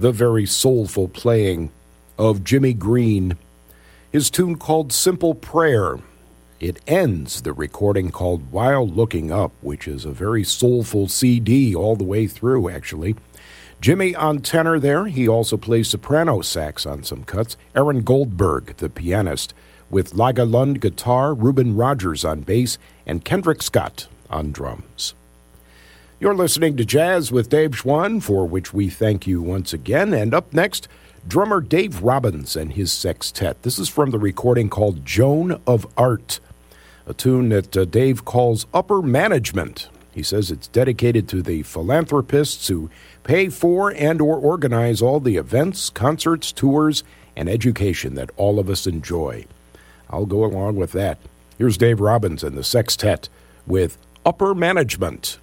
the very soulful playing of Jimmy Green, his tune called Simple Prayer. It ends the recording called While Looking Up, which is a very soulful CD all the way through, actually. Jimmy on tenor there. He also plays soprano sax on some cuts. Aaron Goldberg, the pianist, with Laga Lund guitar, Reuben Rogers on bass, and Kendrick Scott on drums. You're listening to Jazz with Dave Schwann, for which we thank you once again. And up next, drummer Dave Robbins and his sextet. This is from the recording called Joan of Art, a tune that Dave calls Upper Management. He says it's dedicated to the philanthropists who pay for and or organize all the events, concerts, tours, and education that all of us enjoy. I'll go along with that. Here's Dave Robbins and the sextet with Upper Management.